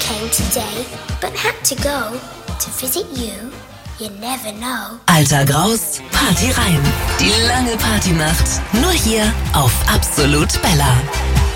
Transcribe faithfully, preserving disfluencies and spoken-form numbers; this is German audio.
came today, but had to go to visit you. You never know. Alter Graus, Party rein. Die lange Partynacht. Nur hier auf Absolut Bella.